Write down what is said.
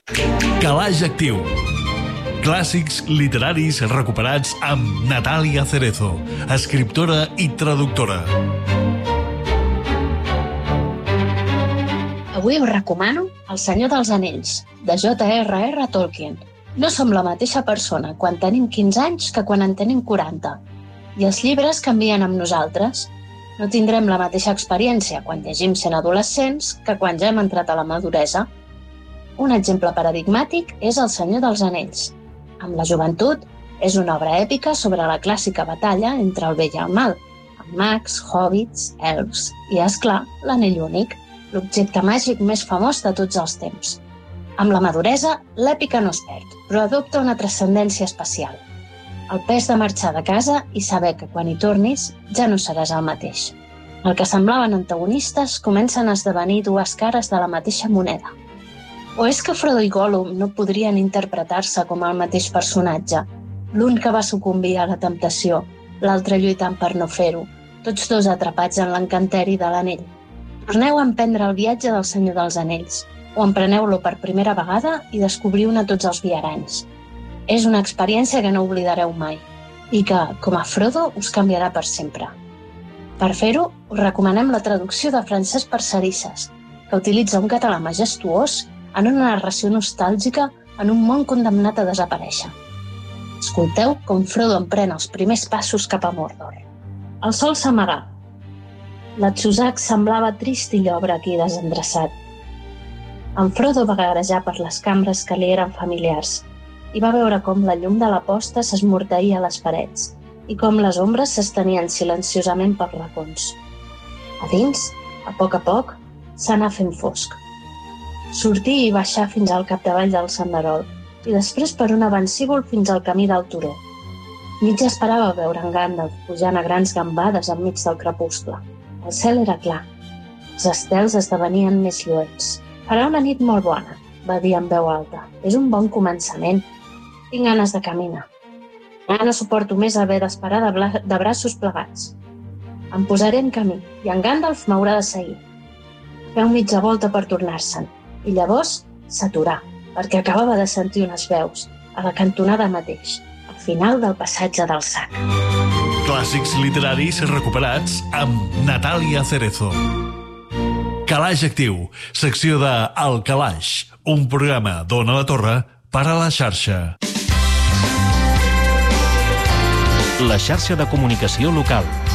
Calaix Actiu. Clàssics literaris recuperats amb Natàlia Cerezo, escriptora i traductora. Avui us recomano El Senyor dels Anells, de J.R.R. Tolkien. No som la mateixa persona quan tenim 15 anys que quan en tenim 40. I els llibres canvien amb nosaltres. No tindrem la mateixa experiència quan llegim sent adolescents que quan ja hem entrat a la maduresa. Un exemple paradigmàtic és El Senyor dels Anells. Amb la joventut, és una obra èpica sobre la clàssica batalla entre el bé i el mal, amb mags, hobbits, elfs i, esclar, l'anell únic, l'objecte màgic més famós de tots els temps. Amb la maduresa, l'èpica no es perd, però adopta una transcendència especial. El pes de marxar de casa i saber que quan hi tornis ja no seràs el mateix. El que semblaven antagonistes comencen a esdevenir dues cares de la mateixa moneda. O és que Frodo i Gollum no podrien interpretar-se com el mateix personatge? L'un que va sucumbir a la temptació, l'altre lluitant per no fer-ho, tots dos atrapats en l'encanteri de l'anell. Torneu a emprendre el viatge del Senyor dels Anells, o empreneu-lo per primera vegada i descobriu-ne tots els viaranys. És una experiència que no oblidareu mai i que, com a Frodo, us canviarà per sempre. Per fer-ho, us recomanem la traducció de Francesc Parcerisses, que utilitza un català majestuós en una narració nostàlgica en un món condemnat a desaparèixer. Escolteu com Frodo emprèn els primers passos cap a Mordor. El sol s'amagà. L'Atsusac semblava trist i llobre aquí desendreçat. En Frodo va garejar per les cambres que li eren familiars i va veure com la llum de la posta s'esmorteïa a les parets i com les ombres s'estenien silenciosament pels racons. A dins, a poc, s'anà fent fosc. Sortir i baixar fins al capdavall del senderol i després per un avancíbol fins al camí del turó. Mig esperava veure en Gandalf pujant a grans gambades enmig del crepuscle. El cel era clar. Els estels esdevenien més lluents. Farà una nit molt bona, va dir en veu alta. És un bon començament. Tinc ganes de caminar. Ara no suporto més haver d'esperar de braços plegats. Em posaré en camí i en Gandalf m'haurà de seguir. Feu mitja volta per tornar-se'n i llavors s'aturà, perquè acabava de sentir unes veus a la cantonada mateix, al final del passatge del sac. Clàssics literaris recuperats amb Natàlia Cerezo. Calaix Actiu, secció de El Calaix, un programa d'Ona la Torre per a la xarxa. La xarxa de comunicació local.